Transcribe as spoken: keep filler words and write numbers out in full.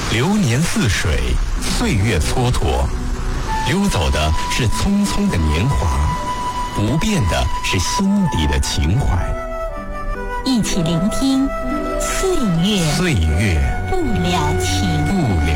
流年似水，岁月蹉跎，溜走的是匆匆的年华，不变的是心底的情怀。 一起聆听岁月岁月不了情， 不了